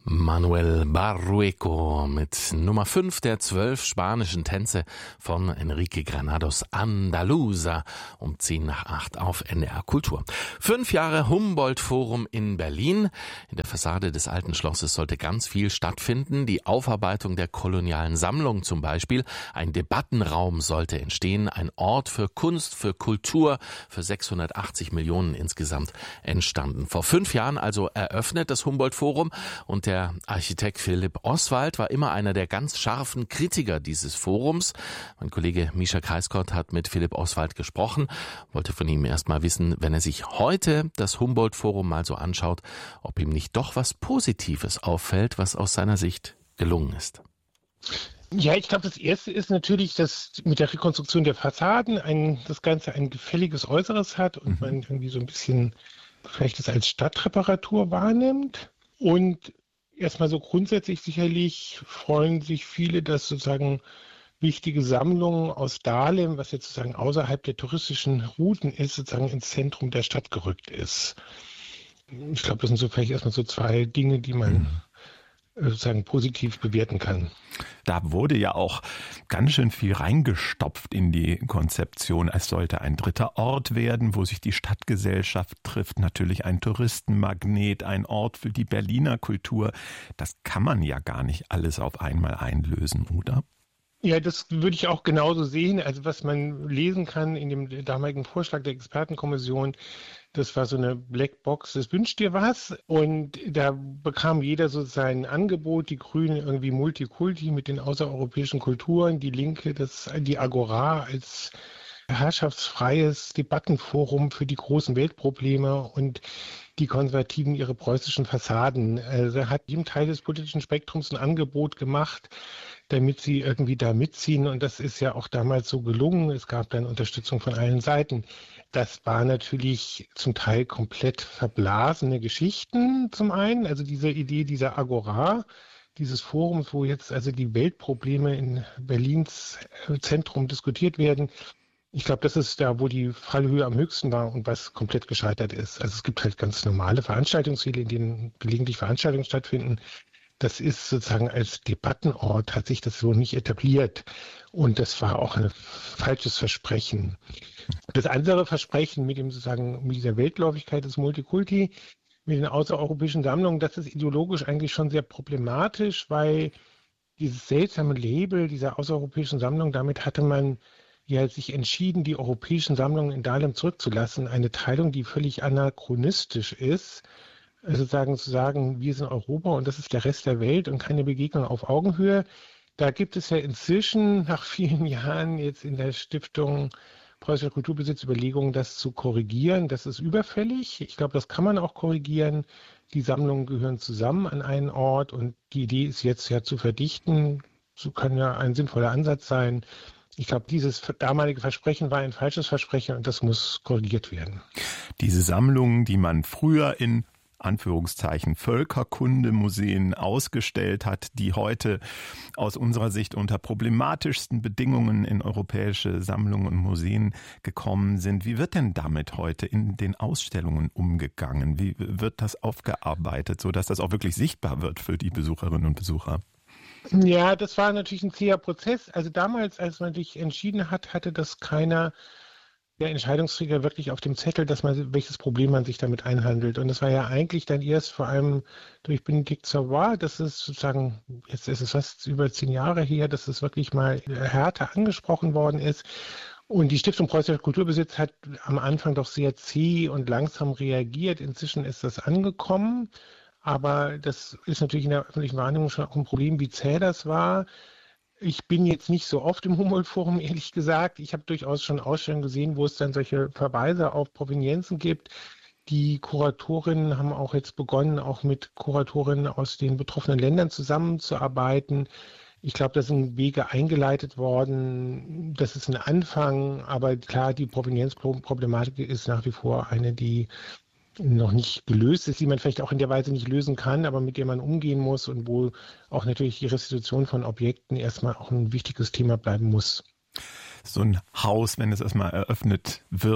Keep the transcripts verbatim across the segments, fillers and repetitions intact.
Manuel Barrueco mit Nummer fünf der zwölf spanischen Tänze von Enrique Granados Andaluza um zehn nach acht auf N D R Kultur. Fünf Jahre Humboldt-Forum in Berlin. In der Fassade des alten Schlosses sollte ganz viel stattfinden. Die Aufarbeitung der kolonialen Sammlung zum Beispiel. Ein Debattenraum sollte entstehen. Ein Ort für Kunst, für Kultur, für sechshundertachtzig Millionen insgesamt entstanden. Vor fünf Jahren also eröffnet das Humboldt-Forum und der Der Architekt Philipp Oswald war immer einer der ganz scharfen Kritiker dieses Forums. Mein Kollege Mischa Kreiskott hat mit Philipp Oswald gesprochen, wollte von ihm erst mal wissen, wenn er sich heute das Humboldt-Forum mal so anschaut, ob ihm nicht doch was Positives auffällt, was aus seiner Sicht gelungen ist. Ja, ich glaube, das Erste ist natürlich, dass mit der Rekonstruktion der Fassaden ein, das Ganze ein gefälliges Äußeres hat und mhm. man irgendwie so ein bisschen vielleicht das als Stadtreparatur wahrnimmt. Und erstmal so grundsätzlich sicherlich freuen sich viele, dass sozusagen wichtige Sammlungen aus Dahlem, was jetzt sozusagen außerhalb der touristischen Routen ist, sozusagen ins Zentrum der Stadt gerückt ist. Ich glaube, das sind so vielleicht erstmal so zwei Dinge, die man mhm. sozusagen positiv bewerten kann. Da wurde ja auch ganz schön viel reingestopft in die Konzeption. Es sollte ein dritter Ort werden, wo sich die Stadtgesellschaft trifft. Natürlich ein Touristenmagnet, ein Ort für die Berliner Kultur. Das kann man ja gar nicht alles auf einmal einlösen, oder? Ja, das würde ich auch genauso sehen. Also was man lesen kann in dem damaligen Vorschlag der Expertenkommission, das war so eine Blackbox, das wünscht dir was. Und da bekam jeder so sein Angebot, die Grünen irgendwie Multikulti mit den außereuropäischen Kulturen, die Linke, das, die Agora als herrschaftsfreies Debattenforum für die großen Weltprobleme und die Konservativen ihre preußischen Fassaden. Also er hat jedem Teil des politischen Spektrums ein Angebot gemacht, damit sie irgendwie da mitziehen. Und das ist ja auch damals so gelungen. Es gab dann Unterstützung von allen Seiten. Das war natürlich zum Teil komplett verblasene Geschichten zum einen. Also diese Idee dieser Agora, dieses Forums, wo jetzt also die Weltprobleme in Berlins Zentrum diskutiert werden. Ich glaube, das ist da, wo die Fallhöhe am höchsten war und was komplett gescheitert ist. Also es gibt halt ganz normale Veranstaltungsziele, in denen gelegentlich Veranstaltungen stattfinden. Das ist sozusagen als Debattenort, hat sich das so nicht etabliert. Und das war auch ein falsches Versprechen. Das andere Versprechen mit dem sozusagen, mit dieser Weltläufigkeit des Multikulti, mit den außereuropäischen Sammlungen, das ist ideologisch eigentlich schon sehr problematisch, weil dieses seltsame Label dieser außereuropäischen Sammlung, damit hatte man ja sich entschieden, die europäischen Sammlungen in Dahlem zurückzulassen. Eine Teilung, die völlig anachronistisch ist. Also sagen, zu sagen, wir sind Europa und das ist der Rest der Welt und keine Begegnung auf Augenhöhe. Da gibt es ja inzwischen nach vielen Jahren jetzt in der Stiftung Preußischer Kulturbesitz Überlegungen, das zu korrigieren. Das ist überfällig. Ich glaube, das kann man auch korrigieren. Die Sammlungen gehören zusammen an einen Ort und die Idee ist jetzt ja zu verdichten. So kann ja ein sinnvoller Ansatz sein. Ich glaube, dieses damalige Versprechen war ein falsches Versprechen und das muss korrigiert werden. Diese Sammlungen, die man früher in Anführungszeichen Völkerkundemuseen ausgestellt hat, die heute aus unserer Sicht unter problematischsten Bedingungen in europäische Sammlungen und Museen gekommen sind. Wie wird denn damit heute in den Ausstellungen umgegangen? Wie wird das aufgearbeitet, sodass das auch wirklich sichtbar wird für die Besucherinnen und Besucher? Ja, das war natürlich ein zäher Prozess. Also damals, als man sich entschieden hat, hatte das keiner der Entscheidungsträger wirklich auf dem Zettel, dass man, welches Problem man sich damit einhandelt. Und das war ja eigentlich dann erst vor allem durch Benedikt Savoy, das ist sozusagen, jetzt ist es fast über zehn Jahre her, dass es wirklich mal härter angesprochen worden ist. Und die Stiftung Preußischer Kulturbesitz hat am Anfang doch sehr zäh und langsam reagiert. Inzwischen ist das angekommen. Aber das ist natürlich in der öffentlichen Wahrnehmung schon auch ein Problem, wie zäh das war. Ich bin jetzt nicht so oft im Humboldt-Forum, ehrlich gesagt. Ich habe durchaus schon Ausstellungen gesehen, wo es dann solche Verweise auf Provenienzen gibt. Die Kuratorinnen haben auch jetzt begonnen, auch mit Kuratorinnen aus den betroffenen Ländern zusammenzuarbeiten. Ich glaube, da sind Wege eingeleitet worden. Das ist ein Anfang, aber klar, die Provenienzproblematik ist nach wie vor eine, die noch nicht gelöst ist, die man vielleicht auch in der Weise nicht lösen kann, aber mit der man umgehen muss und wo auch natürlich die Restitution von Objekten erstmal auch ein wichtiges Thema bleiben muss. So ein Haus, wenn es erstmal eröffnet wird,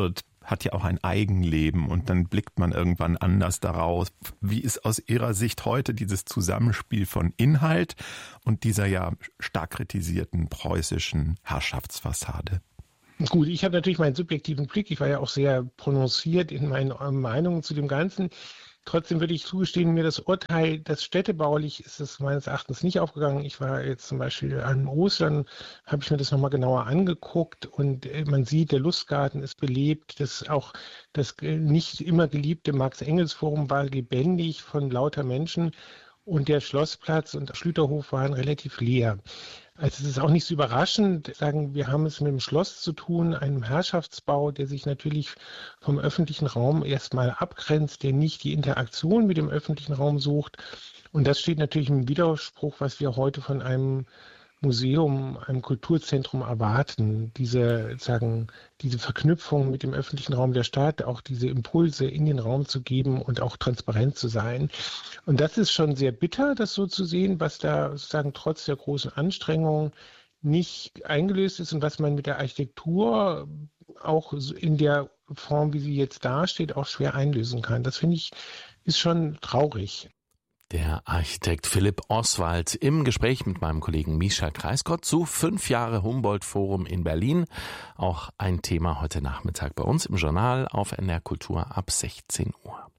hat ja auch ein Eigenleben und dann blickt man irgendwann anders daraus. Wie ist aus Ihrer Sicht heute dieses Zusammenspiel von Inhalt und dieser ja stark kritisierten preußischen Herrschaftsfassade? Gut, ich habe natürlich meinen subjektiven Blick. Ich war ja auch sehr prononciert in meinen Meinungen zu dem Ganzen. Trotzdem würde ich zugestehen, mir das Urteil, das städtebaulich ist es meines Erachtens nicht aufgegangen. Ich war jetzt zum Beispiel an Ostern, habe ich mir das nochmal genauer angeguckt und man sieht, der Lustgarten ist belebt. Das auch das nicht immer geliebte Marx-Engels-Forum war lebendig von lauter Menschen und der Schlossplatz und der Schlüterhof waren relativ leer. Also es ist auch nicht so überraschend, sagen, wir haben es mit dem Schloss zu tun, einem Herrschaftsbau, der sich natürlich vom öffentlichen Raum erstmal abgrenzt, der nicht die Interaktion mit dem öffentlichen Raum sucht. Und das steht natürlich im Widerspruch, was wir heute von einem Museum, einem Kulturzentrum erwarten. Diese, sagen, diese Verknüpfung mit dem öffentlichen Raum der Stadt, auch diese Impulse in den Raum zu geben und auch transparent zu sein. Und das ist schon sehr bitter, das so zu sehen, was da sozusagen trotz der großen Anstrengungen nicht eingelöst ist und was man mit der Architektur auch in der Form, wie sie jetzt dasteht, auch schwer einlösen kann. Das finde ich, ist schon traurig. Der Architekt Philipp Oswald im Gespräch mit meinem Kollegen Mischa Kreisgott zu fünf Jahre Humboldt-Forum in Berlin. Auch ein Thema heute Nachmittag bei uns im Journal auf N D R Kultur ab sechzehn Uhr.